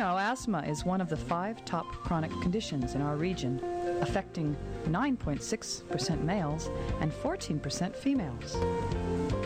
know, asthma is one of the 5 top chronic conditions in our region, affecting 9.6% males and 14% females.